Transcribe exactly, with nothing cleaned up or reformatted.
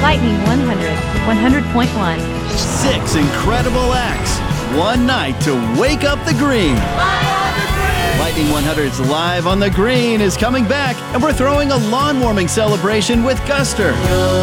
Lightning one hundred, one hundred point one. Six incredible acts. One night to wake up the green. Lightning one hundred's Live on the Green is coming back, and we're throwing a lawn warming celebration with Guster.